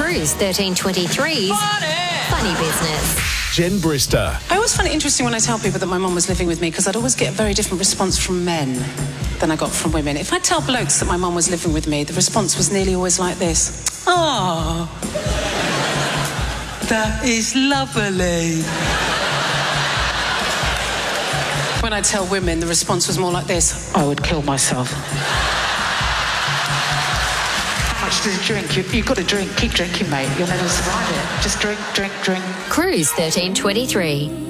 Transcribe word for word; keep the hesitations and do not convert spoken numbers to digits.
Cruise thirteen twenty-three's Funny Business. Jen Brister. I always find it interesting when I tell people that my mum was living with me, because I'd always get a very different response from men than I got from women. If I tell blokes that my mum was living with me, the response was nearly always like this. Oh, that is lovely. When I tell women, the response was more like this. I would kill myself. How much do you drink? You, you've got to drink. Keep drinking, mate. You'll never survive it. Just drink, drink, drink. Cruise thirteen twenty-three.